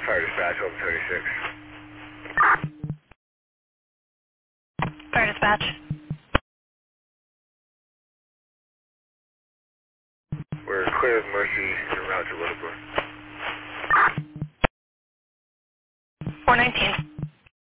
Fire dispatch, Open 26. Fire dispatch. We're clear of Mercy en route to Liverpool. 419.